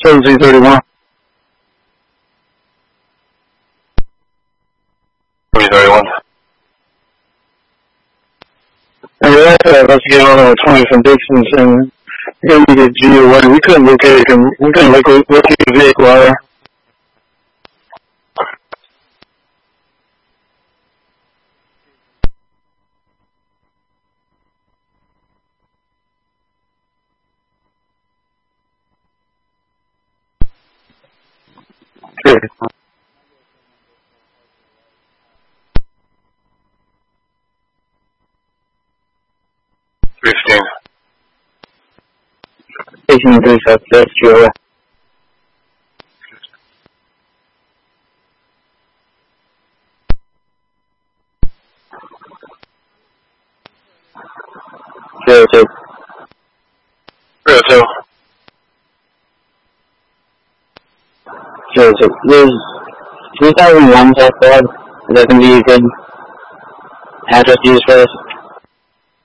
7331. 331. And we also investigated on the 20 from Dixon, and we did G1. We couldn't locate him. We couldn't locate the vehicle either. Good. 315. 18 that's GOA. Zero two. 302. 02. There's 3001 South Broad. Is that going to be a good address to use for this?